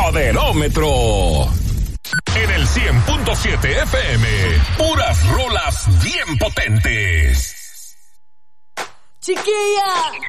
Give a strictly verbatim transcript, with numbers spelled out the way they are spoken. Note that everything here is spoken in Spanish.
Poderómetro. En el cien punto siete F M, puras rolas bien potentes. ¡Chiquilla!